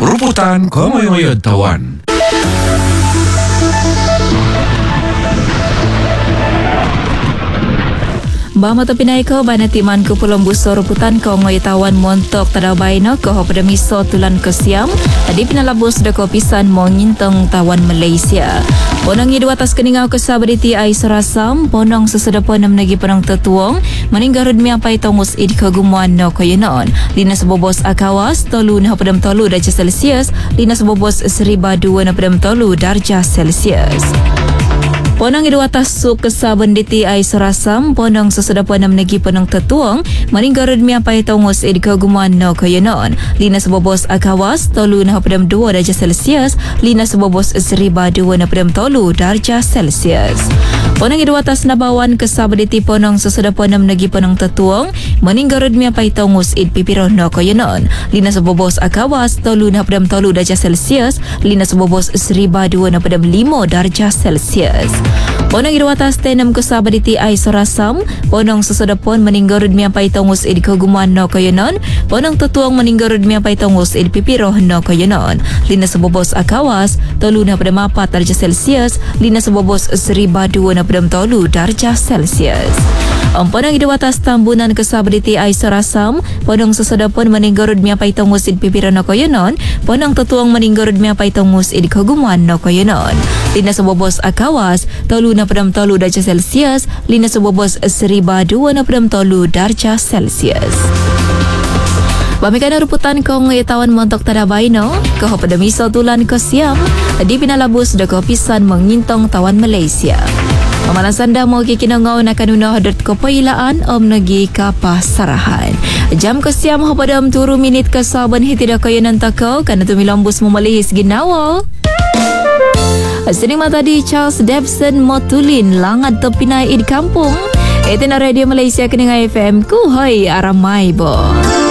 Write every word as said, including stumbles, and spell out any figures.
Ruputan Komoyoyod Tawan. Bama tapinay ko ba na timan ko pulong buso ruputan ko ngoy tawan montok tadabay no ko pada miso tulan ko siam adi pinalabos da ko pisan mo ngintong tawan Malaysia. Ponong idu atas keningaw ko sabaditi ay sarasam ponong sesedapon na menagi panong tetuong meninggarud mi apa itongus id ko gumuan no ko yunon linas bobos akawas tolu na padam tolu darjah Celsius linas bobos seriba dua na padam tolu darjah Celsius. Ponong idu atas su kesaban diti ay sarasam ponong sesedapon na menagi panong tetuong meninggarud mi apa itongus id ko gumuan no ko yunon linas bobos akawas tolu na padam dua darjah Celsius linas bobos seriba dua na padam tolu darjah Celsius. Ponong idu atas nabawan kesabaditi ponong sesedapon na menagi panong tetuong meninggarud mi apa itongus id pipiro no ko yunon linas bobos akawas tolu na padam tolu darjah Celsius linas bobos seriba dua na padam lima darjah Celsius. Ponong idu atas tenam kesabaditi ay sarasam ponong sesedapon meninggarud mi apa itongus id kagumuan no ko yunon ponong tetuong meninggarud mi apa itongus id pipiro no ko yunon linas bobos akawas tolu na padam empat darjah Celsius linas bobos seriba dua na padam tolu darjah Celsius. Ponong idu atas tambunan kesabaditi ay sarasam ponong sesedapon meninggarud mi apa itongus id pipiro no ko yunon ponong tetuong meninggarud mi apa itongus id kagumuan no ko yunon linas bobos akawas tolu na padam tolu darjah Celsius linas bobos seriba dua na padam tolu darjah Celsius. Pamikan ruputan kong itawan montok tadabay no ko pada miso tulan ko siam di pinalabos da ko pisan mengintong tawan Malaysia. Pemanasan dah mau kikinangaw na kanuna hadot ko pailaan om nagi kapasarahan. Jam ko siam pada am turu minit ke saban hitida kayo nantakaw kana tumilambos memalihis ginawa. Sining mata di Charles Debson Motulin langad topinay id kampung. Ito na Radio Malaysia keninga F M ku hoy aramay bo.